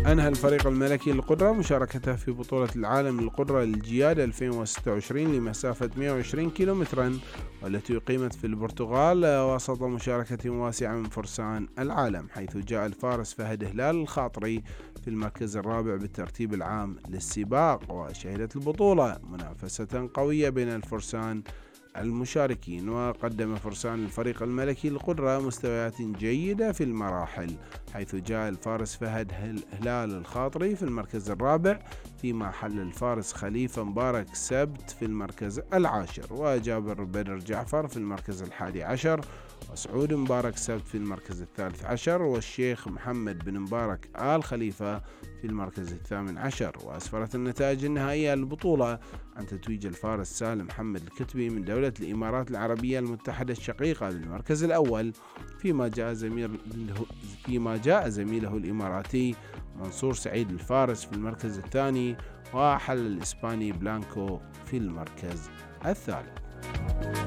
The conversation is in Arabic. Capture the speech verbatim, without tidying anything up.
أنهى الفريق الملكي للقدرة مشاركته في بطولة العالم للقدرة للجياد ألفين وستة وعشرين لمسافة مئة وعشرين كيلومترا، والتي أقيمت في البرتغال وسط مشاركة واسعة من فرسان العالم، حيث جاء الفارس فهد هلال الخاطري في المركز الرابع بالترتيب العام للسباق. وشهدت البطولة منافسة قوية بين الفرسان المشاركين، وقدم فرسان الفريق الملكي للقدرة مستويات جيدة في المراحل، حيث جاء الفارس فهد هلال الخاطري في المركز الرابع، فيما حل الفارس خليفة مبارك سبت في المركز العاشر، وجابر بدر جعفر في المركز الحادي عشر، وسعود مبارك سبت في المركز الثالث عشر، والشيخ محمد بن مبارك آل خليفة في المركز الثامن عشر. وأسفرت النتائج النهائية للبطولة عن تتويج الفارس سالم محمد الكتبي من دولة الإمارات العربية المتحدة الشقيقة بالمركز الأول، فيما جاء زميله فيما جاء زميله الإماراتي منصور سعيد الفارس في المركز الثاني، وحل الإسباني بلانكو في المركز الثالث.